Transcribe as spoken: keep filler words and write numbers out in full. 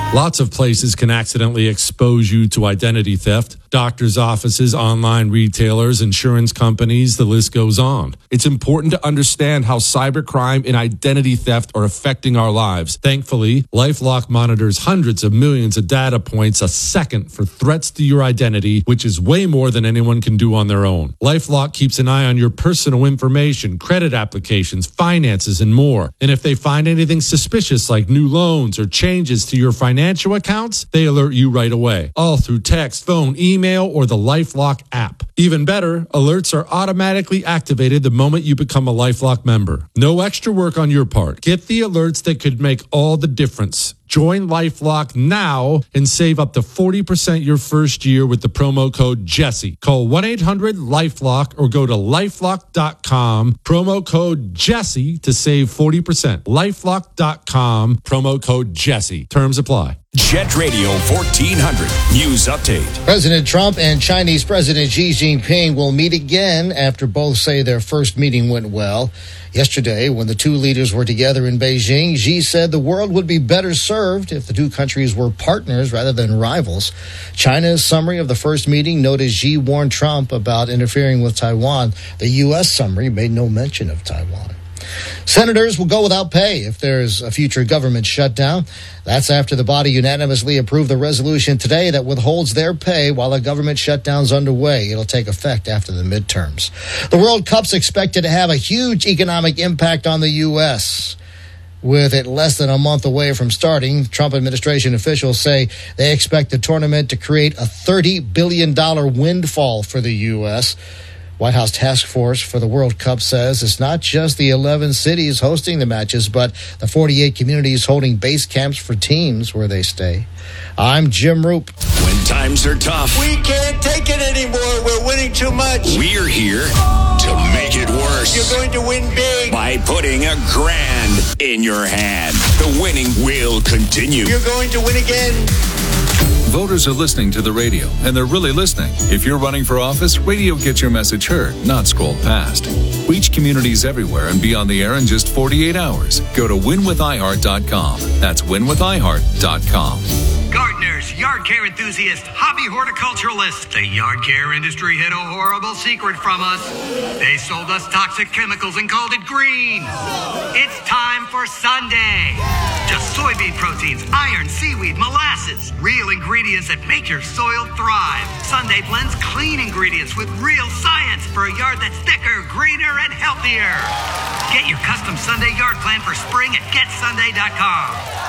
Lots of places can accidentally expose you to identity theft. Doctors' offices, online retailers, insurance companies, the list goes on. It's important to understand how cybercrime and identity theft are affecting our lives. Thankfully, LifeLock monitors hundreds of millions of data points a second for threats to your identity, which is way more than anyone can do on their own. LifeLock keeps an eye on your personal information, credit applications, finances, and more. And if they find anything suspicious like new loans or changes to your financial accounts, they alert you right away. All through text, phone, email, or the LifeLock app. Even better, alerts are automatically activated the moment you become a LifeLock member. No extra work on your part. Get the alerts that could make all the difference. Join LifeLock now and save up to forty percent your first year with the promo code Jesse. Call one eight hundred LifeLock or go to lifelock dot com. Promo code Jesse to save forty percent. lifelock dot com. Promo code Jesse. Terms apply. Jet Radio fourteen hundred News Update. President Trump and Chinese President Xi Jinping will meet again after both say their first meeting went well. Yesterday, when the two leaders were together in Beijing, Xi said the world would be better served if the two countries were partners rather than rivals. China's summary of the first meeting noted Xi warned Trump about interfering with Taiwan. The U S summary made no mention of Taiwan. Senators will go without pay if there's a future government shutdown. That's after the body unanimously approved the resolution today that withholds their pay while a government shutdown's underway. It'll take effect after the midterms. The World Cup's expected to have a huge economic impact on the U S With it less than a month away from starting, Trump administration officials say they expect the tournament to create a thirty billion dollars windfall for the U S White House task force for the World Cup says it's not just the eleven cities hosting the matches, but the forty-eight communities holding base camps for teams where they stay. I'm Jim Roop. When times are tough, we can't take it anymore. We're winning too much. We're here to make it worse. You're going to win big. By putting a grand in your hand. The winning will continue. You're going to win again. Voters are listening to the radio, and they're really listening. If you're running for office, radio gets your message heard, not scrolled past. Reach communities everywhere and be on the air in just forty-eight hours. Go to win with i heart dot com. That's win with i heart dot com. Gardeners, yard care enthusiasts, hobby horticulturalists. The yard care industry hid a horrible secret from us. They sold us toxic chemicals and called it green. It's time for Sunday. Just soybean proteins, iron, seaweed, molasses. Real ingredients that make your soil thrive. Sunday blends clean ingredients with real science for a yard that's thicker, greener, and healthier. Get your custom Sunday yard plan for spring at get sunday dot com.